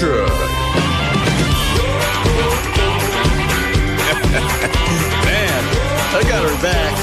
Nation. Man, I got her back.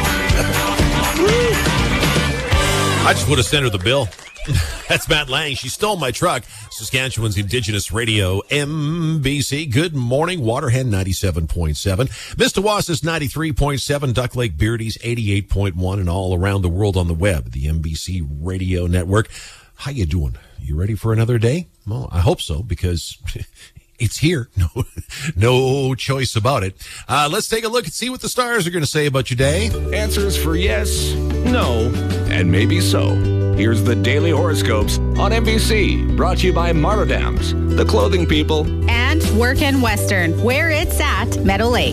I just would have sent her the bill. That's Matt Lang. She stole my truck. Saskatchewan's Indigenous Radio, MBC. Good morning. Waterhen, 97.7. Mistawassa's 93.7. Duck Lake Beardy's 88.1. And all around the world on the web, the MBC Radio Network. How you doing? You ready for another day? Well, I hope so, because it's here. No choice about it. Let's take a look and see what the stars are going to say about your day. Answers for yes, no, and maybe so. Here's the Daily Horoscopes on NBC, brought to you by Martadams, the clothing people. And Work in Western, where it's at Meadow Lake.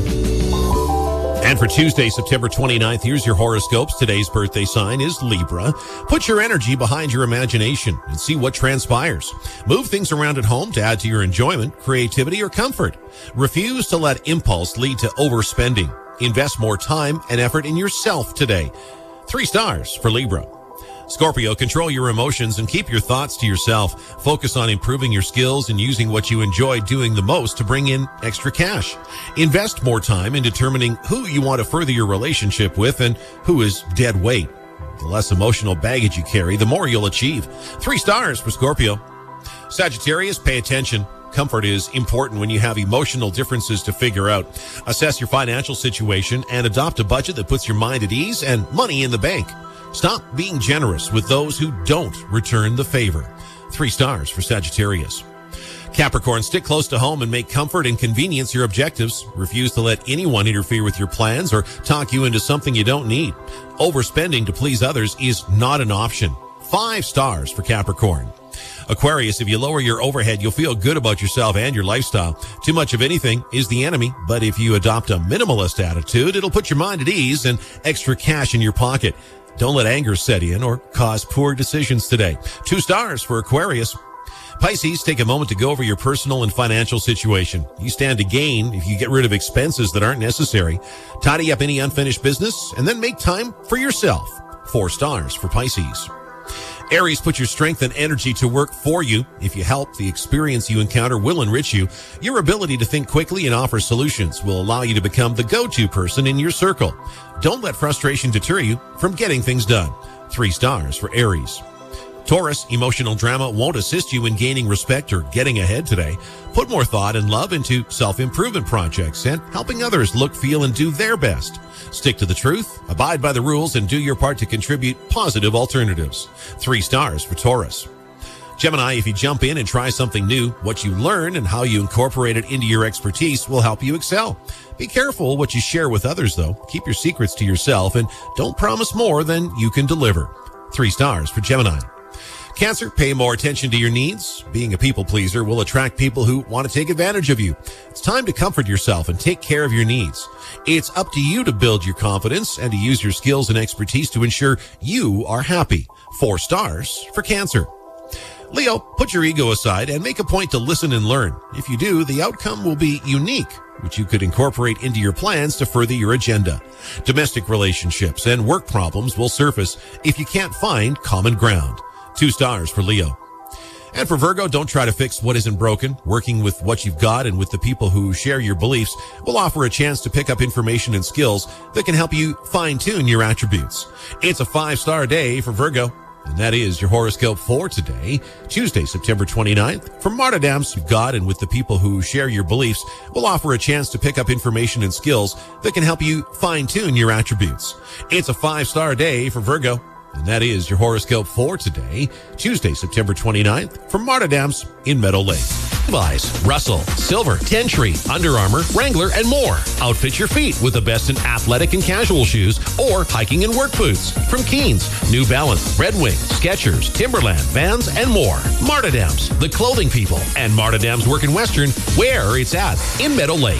And for Tuesday, September 29th, here's your horoscopes. Today's birthday sign is Libra. Put your energy behind your imagination and see what transpires. Move things around at home to add to your enjoyment, creativity, or comfort. Refuse to let impulse lead to overspending. Invest more time and effort in yourself today. 3 stars for Libra. Scorpio, control your emotions and keep your thoughts to yourself. Focus on improving your skills and using what you enjoy doing the most to bring in extra cash. Invest more time in determining who you want to further your relationship with and who is dead weight. The less emotional baggage you carry, the more you'll achieve. 3 stars for Scorpio. Sagittarius, pay attention. Comfort is important when you have emotional differences to figure out. Assess your financial situation and adopt a budget that puts your mind at ease and money in the bank. Stop being generous with those who don't return the favor. 3 stars for Sagittarius. Capricorn, stick close to home and make comfort and convenience your objectives. Refuse to let anyone interfere with your plans or talk you into something you don't need. Overspending to please others is not an option. 5 stars for Capricorn. Aquarius, if you lower your overhead, you'll feel good about yourself and your lifestyle. Too much of anything is the enemy, but if you adopt a minimalist attitude, it'll put your mind at ease and extra cash in your pocket. Don't let anger set in or cause poor decisions today. 2 stars for Aquarius. Pisces, take a moment to go over your personal and financial situation. You stand to gain if you get rid of expenses that aren't necessary. Tidy up any unfinished business and then make time for yourself. 4 stars for Pisces. Aries, put your strength and energy to work for you. If you help, the experience you encounter will enrich you. Your ability to think quickly and offer solutions will allow you to become the go-to person in your circle. Don't let frustration deter you from getting things done. 3 stars for Aries. Taurus, emotional drama won't assist you in gaining respect or getting ahead today. Put more thought and love into self-improvement projects and helping others look, feel, and do their best. Stick to the truth, abide by the rules, and do your part to contribute positive alternatives. 3 stars for Taurus. Gemini, if you jump in and try something new, what you learn and how you incorporate it into your expertise will help you excel. Be careful what you share with others, though. Keep your secrets to yourself and don't promise more than you can deliver. 3 stars for Gemini. Cancer, pay more attention to your needs. Being a people pleaser will attract people who want to take advantage of you. It's time to comfort yourself and take care of your needs. It's up to you to build your confidence and to use your skills and expertise to ensure you are happy. 4 stars for Cancer. Leo, put your ego aside and make a point to listen and learn. If you do, the outcome will be unique, which you could incorporate into your plans to further your agenda. Domestic relationships and work problems will surface if you can't find common ground. 2 stars for Leo. And for Virgo, don't try to fix what isn't broken. Working with what you've got and with the people who share your beliefs will offer a chance to pick up information and skills that can help you fine-tune your attributes. It's a 5-star day for Virgo. And that is your horoscope for today, Tuesday, September 29th. From Martadams, God and with the people who share your beliefs will offer a chance to pick up information and skills that can help you fine-tune your attributes. It's a 5-star day for Virgo. And that is your horoscope for today, Tuesday, September 29th, from Martadams in Meadow Lake. Levi's, Russell, Silver, Gentry, Under Armour, Wrangler, and more. Outfit your feet with the best in athletic and casual shoes or hiking and work boots. From Keens, New Balance, Red Wing, Skechers, Timberland, Vans, and more. Martadams, the clothing people, and Martadams Work in Western, where it's at in Meadow Lake.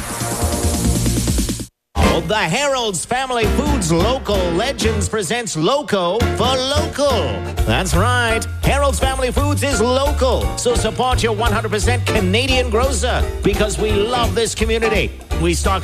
The Harold's Family Foods Local Legends presents Loco for Local. That's right. Harold's Family Foods is local. So support your 100% Canadian grocer because we love this community. We stock